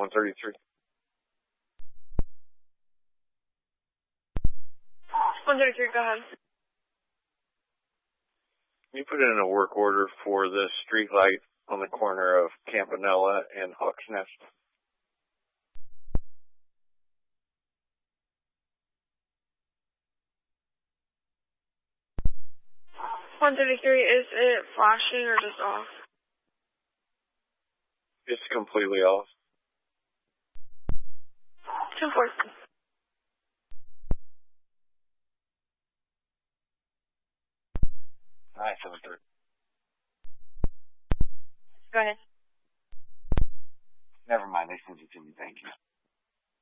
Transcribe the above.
133. 133, go ahead. You put in a work order for the street light on the corner of Campanella and Hawks Nest. Is it flashing or just off? It's completely off. 2-4. Hi, 7-3. Go ahead. Never mind, they sent it to me, thank you.